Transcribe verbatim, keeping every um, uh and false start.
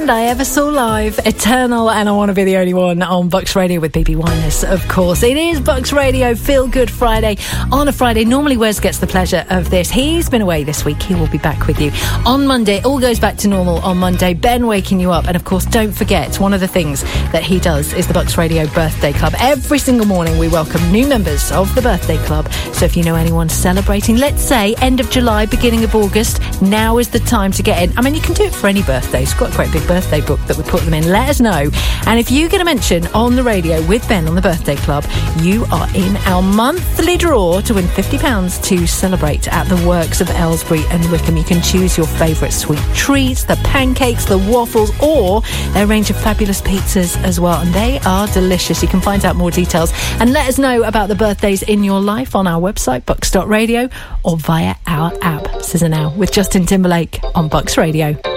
band I ever saw live, Eternal, and I Want to Be the Only One on Bucks Radio with B B Winers, of course. It is Bucks Radio Feel Good Friday on a Friday. Normally Wes gets the pleasure of this. He's been away this week. He will be back with you on Monday. It all goes back to normal on Monday. Ben waking you up. And of course, don't forget, one of the things that he does is the Bucks Radio Birthday Club. Every single morning we welcome new members of the Birthday Club. So if you know anyone celebrating, let's say end of July, beginning of August, now is the time to get in. I mean, you can do it for any birthday. It's got a great big birthday book that we put them in. Let us know. And if you get a mention on the radio with Ben on the Birthday Club, you are in our monthly draw to win fifty pounds to celebrate at the Works of Aylesbury and Wickham. You can choose your favourite sweet treats, the pancakes, the waffles, or their range of fabulous pizzas as well. And they are delicious. You can find out more details and let us know about the birthdays in your life on our website, bucks dot radio, or via our app. Scissor Now with Justin Timberlake on Bucks Radio.